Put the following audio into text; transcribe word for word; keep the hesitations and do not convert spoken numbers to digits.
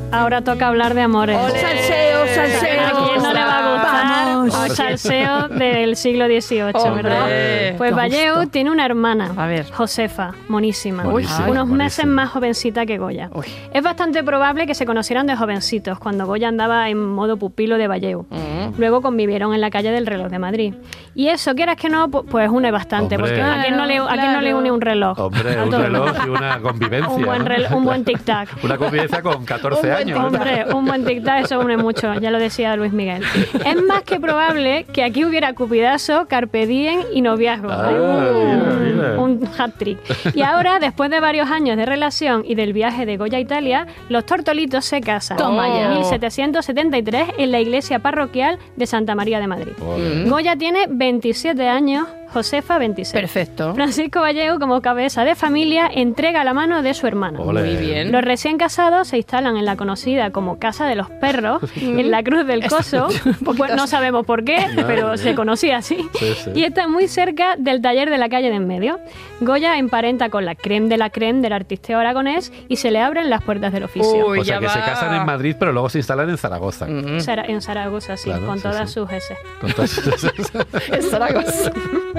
Ahora toca hablar de amores. ¡Olé! ¡Salseo, salseo! ¿A quién no le va a gustar Vamos. un salseo del siglo dieciocho, Hombre, verdad? Pues qué Vallejo gusto. tiene una hermana, A ver. Josefa, monísima, Monísima, unos monísima. meses más jovencita que Goya. Uy. Es bastante probable que se conocieran de jovencitos, cuando Goya andaba en modo pupilo de Vallejo. Mm. Luego convivieron en la calle del Reloj de Madrid. Y eso, quieras que no, pu- pues une bastante, Hombre. porque ¿a quién, no le, ¿a quién no le une un reloj? Hombre, A un todo. reloj y una convivencia. Un buen, ¿no? reloj- un buen tic-tac. Una convivencia con catorce Un buen años. ¿no? Hombre, un buen tic-tac, eso une mucho, ya lo decía Luis Miguel. Es más que probable que aquí hubiera cupidazo, carpe diem y noviazgo. Ah, un, mira, mira. un hat-trick. Y ahora, después de varios años de relación y del viaje de Goya a Italia, los tortolitos se casan Toma ya. en mil setecientos setenta y tres en la iglesia parroquial de Santa María de Madrid. Ole. Goya tiene veintisiete años, Josefa veintiséis. Perfecto. Francisco Vallejo, como cabeza de familia, entrega la mano de su hermano. Ole. Muy bien. Los recién casados se instalan en la conocida como Casa de los Perros, en la Cruz del Coso. Pues no sabemos por qué, pero se conocía así. Sí, sí. Y está muy cerca del taller de la calle de en medio. Goya emparenta con la creme de la creme del artisteo aragonés y se le abren las puertas del oficio. Uy, O sea, ya que se va. casan en Madrid, pero luego se instalan en Zaragoza. Mm. Zara- En Zaragoza, sí, Claro, con sí, todas sí. sus S. Con todas esas- Es Zaragoza.